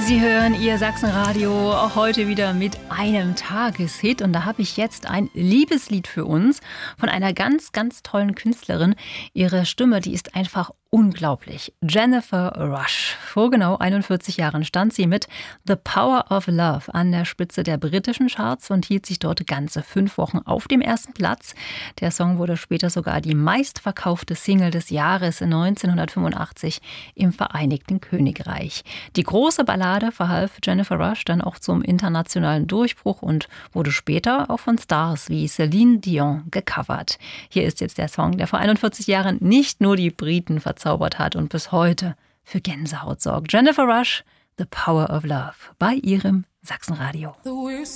Sie hören Ihr Sachsenradio auch heute wieder mit einem Tageshit. Und da habe ich jetzt ein Liebeslied für uns von einer ganz, ganz tollen Künstlerin. Ihre Stimme, die ist einfach unglaublich. Jennifer Rush. Vor genau 41 Jahren stand sie mit The Power of Love an der Spitze der britischen Charts und hielt sich dort ganze 5 Wochen auf dem ersten Platz. Der Song wurde später sogar die meistverkaufte Single des Jahres 1985 im Vereinigten Königreich. Die große Ballade verhalf Jennifer Rush dann auch zum internationalen Durchbruch und wurde später auch von Stars wie Celine Dion gecovert. Hier ist jetzt der Song, der vor 41 Jahren nicht nur die Briten verzaubert hat und bis heute für Gänsehaut sorgt. Jennifer Rush, The Power of Love, bei ihrem Sachsenradio.